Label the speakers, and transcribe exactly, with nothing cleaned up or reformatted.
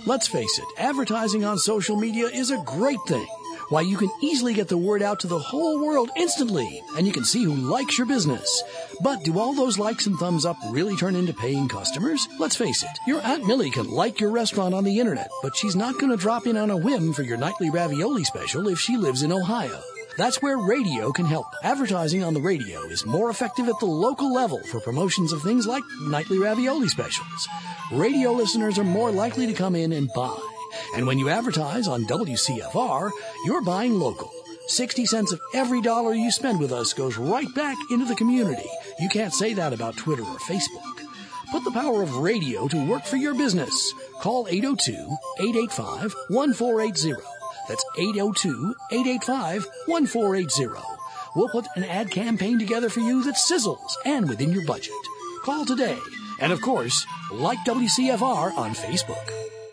Speaker 1: Let's face it, advertising on social media is a great thing. Why, you can easily get the word out to the whole world instantly, and you can see who likes your business. But do all those likes and thumbs up really turn into paying customers? Let's face it, your Aunt Millie can like your restaurant on the internet, but she's not going to drop in on a whim for your nightly ravioli special if she lives in Ohio. That's where radio can help. Advertising on the radio is more effective at the local level for promotions of things like nightly ravioli specials. Radio listeners are more likely to come in and buy. And when you advertise on W C F R, you're buying local. sixty cents of every dollar you spend with us goes right back into the community. You can't say that about Twitter or Facebook. Put the power of radio to work for your business. Call eight oh two, eight eight five, one four eight zero. That's eight oh two, eight eight five, one four eight zero. We'll put an ad campaign together for you that sizzles and within your budget. Call today. And of course, like W C F R on Facebook.